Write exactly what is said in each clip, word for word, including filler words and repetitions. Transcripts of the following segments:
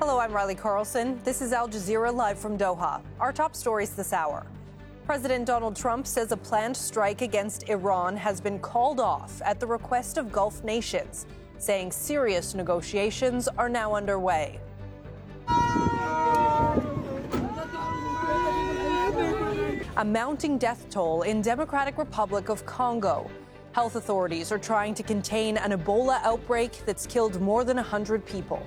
Hello, I'm Riley Carlson. This is Al Jazeera live from Doha. Our top stories this hour. President Donald Trump says a planned strike against Iran has been called off at the request of Gulf nations, saying serious negotiations are now underway. A mounting death toll in Democratic Republic of Congo. Health authorities are trying to contain an Ebola outbreak that's killed more than one hundred people.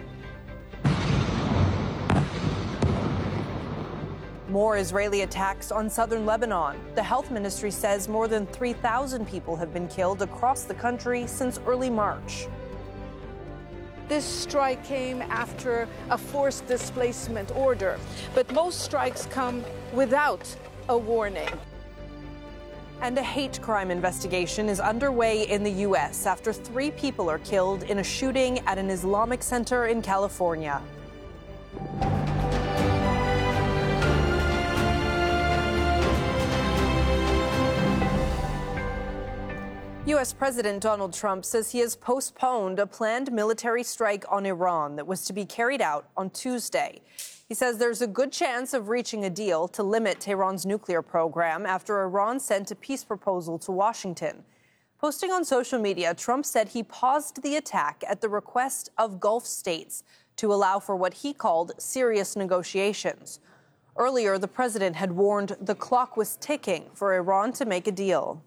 More Israeli attacks on southern Lebanon. The health ministry says more than three thousand people have been killed across the country since early March. This strike came after a forced displacement order, but most strikes come without a warning. And a hate crime investigation is underway in the U S after three people are killed in a shooting at an Islamic center in California. U S President Donald Trump says he has postponed a planned military strike on Iran that was to be carried out on Tuesday. He says there's a good chance of reaching a deal to limit Tehran's nuclear program after Iran sent a peace proposal to Washington. Posting on social media, Trump said he paused the attack at the request of Gulf states to allow for what he called serious negotiations. Earlier, the president had warned the clock was ticking for Iran to make a deal.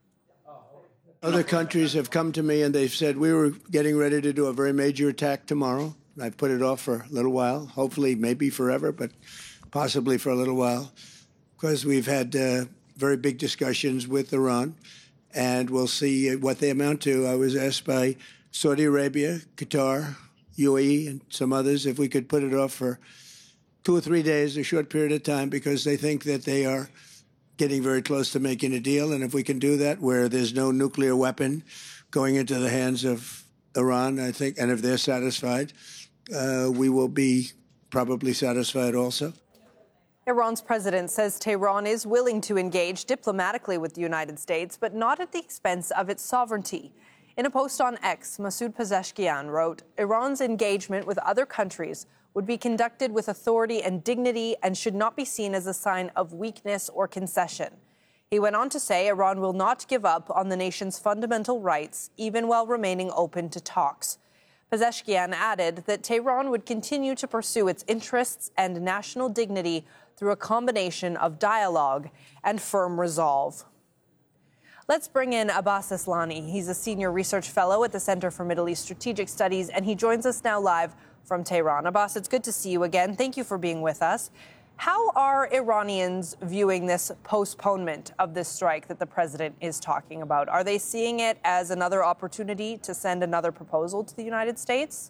Other countries have come to me and they've said we were getting ready to do a very major attack tomorrow. I've put it off for a little while, hopefully maybe forever, but possibly for a little while, because we've had uh, very big discussions with Iran, and we'll see what they amount to. I was asked by Saudi Arabia, Qatar, U A E, and some others if we could put it off for two or three days, a short period of time, because they think that they are getting very close to making a deal. And if we can do that where there's no nuclear weapon going into the hands of Iran, I think, and if they're satisfied, uh, we will be probably satisfied also. Iran's president says Tehran is willing to engage diplomatically with the United States, but not at the expense of its sovereignty. In a post on X, Masoud Pezeshkian wrote, Iran's engagement with other countries would be conducted with authority and dignity and should not be seen as a sign of weakness or concession. He went on to say Iran will not give up on the nation's fundamental rights, even while remaining open to talks. Pezeshkian added that Tehran would continue to pursue its interests and national dignity through a combination of dialogue and firm resolve. Let's bring in Abbas Aslani. He's a senior research fellow at the Center for Middle East Strategic Studies, and he joins us now live from Tehran. Abbas, it's good to see you again. Thank you for being with us. How are Iranians viewing this postponement of this strike that the president is talking about? Are they seeing it as another opportunity to send another proposal to the United States?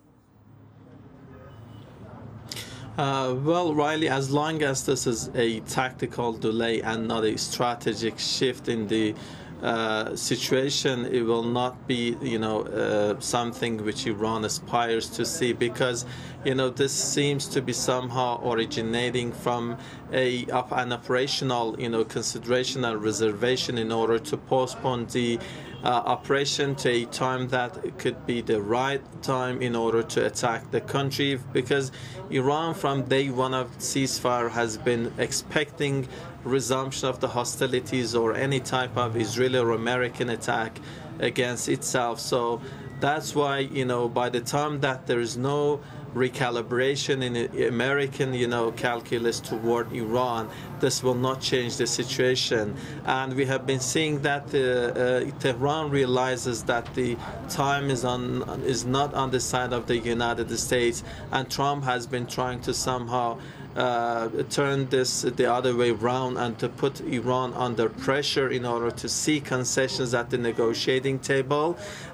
Uh, well, Riley, as long as this is a tactical delay and not a strategic shift in the Uh, situation, it will not be, you know, uh, something which Iran aspires to see, because, you know, this seems to be somehow originating from a an operational, you know, consideration and reservation in order to postpone the uh, operation to a time that could be the right time in order to attack the country, because Iran from day one of ceasefire has been expecting resumption of the hostilities or any type of Israeli or American attack against itself. So that's why, you know, by the time that there is no recalibration in American, you know, calculus toward Iran, this will not change the situation. And we have been seeing that uh, uh, Tehran realizes that the time is on is not on the side of the United States, and Trump has been trying to somehow Uh, turn this the other way around and to put Iran under pressure in order to see concessions at the negotiating table.